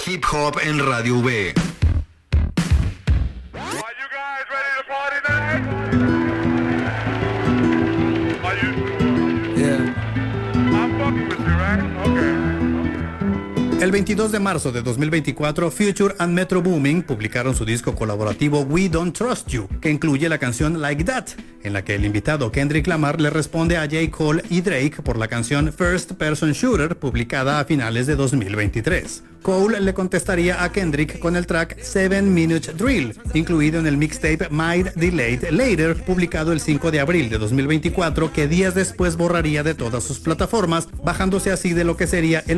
Hip Hop en Radio V. El 22 de marzo de 2024, Future and Metro Boomin publicaron su disco colaborativo We Don't Trust You, que incluye la canción Like That, en la que el invitado Kendrick Lamar le responde a J. Cole y Drake por la canción First Person Shooter, publicada a finales de 2023. Cole le contestaría a Kendrick con el track 7 Minute Drill, incluido en el mixtape Might Delayed Later, publicado el 5 de abril de 2024, que días después borraría de todas sus plataformas, bajándose así de lo que sería el